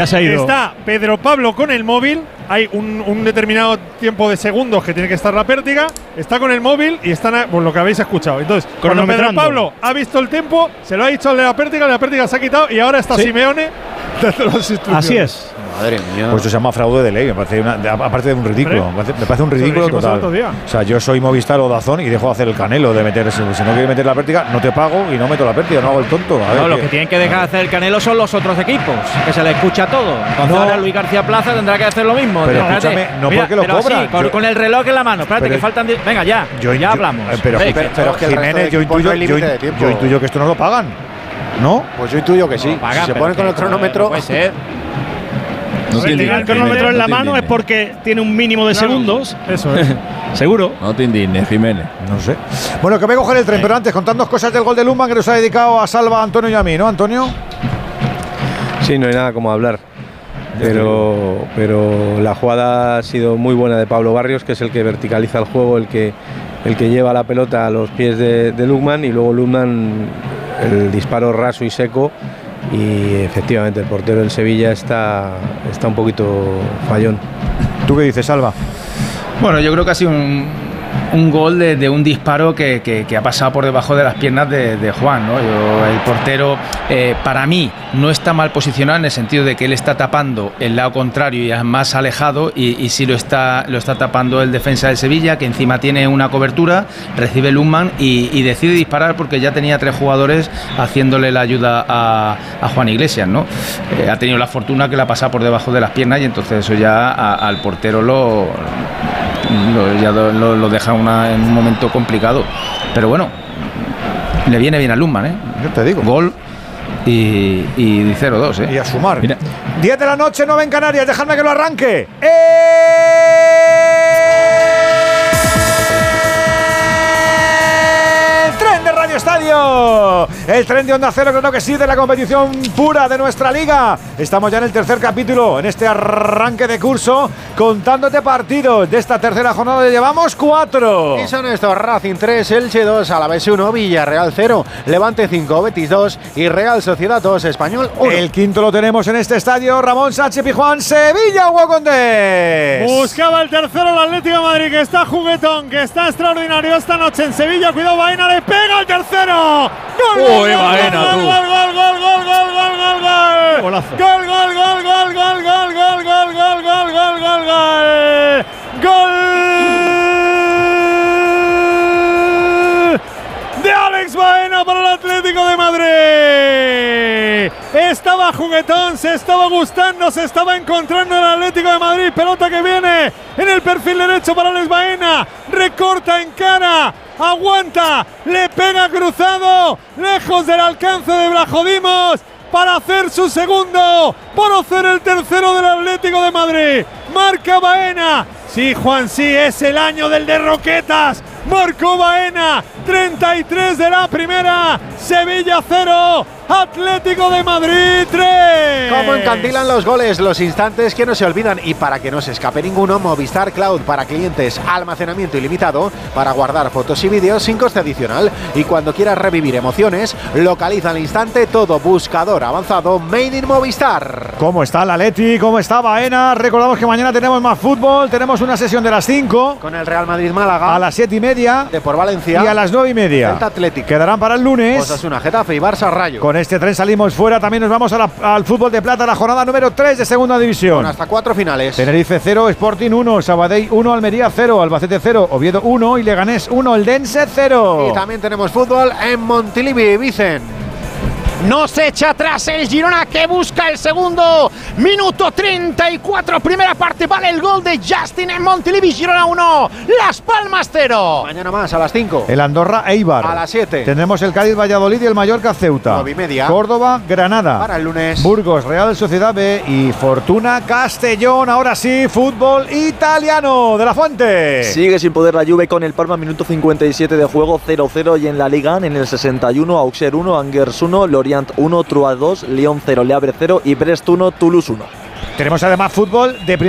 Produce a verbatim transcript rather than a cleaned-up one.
Ya se ha ido. Está Pedro Pablo con el móvil. Hay un, un determinado tiempo de segundos que tiene que estar la pértiga. Está con el móvil y están a, pues lo que habéis escuchado. Entonces, cuando Pedro Pablo ha visto el tiempo, se lo ha dicho al de la pértiga, la pértiga se ha quitado y ahora está sí. Simeone dando las instrucciones. Así es. Madre mía. Pues eso se llama fraude de ley, me parece una, aparte de un ridículo, me parece, me parece un ridículo total. O sea, yo soy Movistar o Dazón y dejo de hacer el canelo de meter, si no quieres meter la pértiga, no te pago y no meto la pértiga, no hago el tonto. A ver, no, lo que, que tienen que dejar de hacer el canelo son los otros equipos, que se le escucha todo. Entonces no. ahora Luis García Plaza tendrá que hacer lo mismo. Pero escúchame, no Mira, porque lo pero cobran. Sí, con, yo, con el reloj en la mano, espérate que faltan… Venga, ya, yo, ya yo, hablamos. Pero, sí, pero, pero que Jiménez, yo intuyo, yo, yo intuyo que esto no lo pagan, ¿no? Pues yo intuyo que sí. No pagan, si se ponen con el cronómetro… Puede ser. No si tiene el cronómetro en la no mano es porque tiene un mínimo de claro, segundos. Eso es. Seguro. No te indignes, Jiménez. No sé. Bueno, que voy a coger el tren, pero antes contadnos cosas del gol de Lundman que nos ha dedicado a Salva, a Antonio y a mí, ¿no, Antonio? Sí, no hay nada como hablar. Pero, pero la jugada ha sido muy buena de Pablo Barrios, que es el que verticaliza el juego, el que, el que lleva la pelota a los pies de, de Lundman, y luego Lundman el disparo raso y seco. Y efectivamente el portero del Sevilla está, está un poquito fallón. ¿Tú qué dices, Salva? Bueno, yo creo que ha sido un, un gol de, de un disparo que, que, que ha pasado por debajo de las piernas de, de Juan, ¿no? Yo, el portero, eh, para mí, no está mal posicionado en el sentido de que él está tapando el lado contrario y es más alejado, y, y sí lo está, lo está tapando el defensa del Sevilla, que encima tiene una cobertura, recibe Lundman y, y decide disparar porque ya tenía tres jugadores haciéndole la ayuda a, a Juan Iglesias, ¿no? Eh, ha tenido la fortuna que la pasa por debajo de las piernas y entonces eso ya a, al portero lo, lo, ya lo, lo deja una, en un momento complicado. Pero bueno, le viene bien a Lundman, ¿eh? Yo te digo. Gol. Y, y cero dos, ¿eh? Y a sumar. Mira. diez de la noche, nueve en Canarias. Dejadme que lo arranque. ¡Eh! ¡Tren de Radio Estadio! El tren de Onda Cero, creo que sí, de la competición pura de nuestra liga. Estamos ya en el tercer capítulo, en este arranque de curso, contándote partidos de esta tercera jornada. Llevamos cuatro. Y son estos: Racing tres, Elche dos, Alavés uno, Villarreal cero, Levante cinco, Betis dos y Real Sociedad dos, Español uno. El quinto lo tenemos en este estadio. Ramón Sánchez Pizjuán, Sevilla, Hugo-Condés. Buscaba el tercero el Atlético de Madrid, que está juguetón, que está extraordinario esta noche en Sevilla. Cuidado, Baena, le pega el tercero. ¡Gol! Uy, Baena, gol, tú. gol, gol, gol, gol, gol, gol, gol, gol. Golazo. Gol, gol, gol, gol, gol, gol, gol, gol, gol, gol, gol, gol, gol. Gol de Alex Baena para el Atlético de Madrid. Estaba juguetón, se estaba gustando, se estaba encontrando el Atlético de Madrid. Pelota que viene en el perfil derecho para Alex Baena. Recorta en cara, aguanta, le pega cruzado, lejos del alcance de Blajodimos, para hacer su segundo, para hacer el tercero del Atlético de Madrid. Marca Baena. Sí, Juan, sí, es el año del de Roquetas. Marcó Baena, treinta y tres de la primera. Sevilla cero, Atlético de Madrid tres. Como encandilan los goles, los instantes que no se olvidan, y para que no se escape ninguno, Movistar Cloud para clientes, almacenamiento ilimitado para guardar fotos y vídeos sin coste adicional. Y cuando quieras revivir emociones, localiza al instante todo. Buscador avanzado Made in Movistar. ¿Cómo está el Atleti? ¿Cómo está Baena? Recordamos que mañana tenemos más fútbol. Tenemos una sesión de las cinco con el Real Madrid Málaga a las siete y media, de por Valencia, y a las nueve y media Celta Atlético. Quedarán para el lunes Osasuna, Getafe y Barça Rayo. Con este tren salimos fuera. También nos vamos a la, al fútbol de plata, la jornada número tres de segunda división, con hasta cuatro finales. Tenerife cero, Sporting uno, Sabadell uno, Almería cero, Albacete cero, Oviedo uno y Leganés uno, Eldense cero. Y también tenemos fútbol en Montilivi, Vicen. No se echa atrás el Girona, que busca el segundo. Minuto treinta y cuatro, primera parte. Vale el gol de Justin en Montilivi. Girona uno, Las Palmas cero. Mañana más a las cinco. El Andorra Eibar. A las siete. Tendremos el Cádiz Valladolid y el Mallorca Ceuta. nueve y media. Córdoba Granada. Para el lunes. Burgos Real Sociedad B y Fortuna Castellón. Ahora sí, fútbol italiano. De la Fuente. Sigue sin poder la Juve con el Parma, minuto cincuenta y siete de juego, cero cero. Y en la Liga, en el sesenta y uno, Auxerre uno, Angers uno, Lorient uno, Troyes dos, Lyon cero, Le Havre cero y Brest uno, Toulouse uno. Tenemos además fútbol de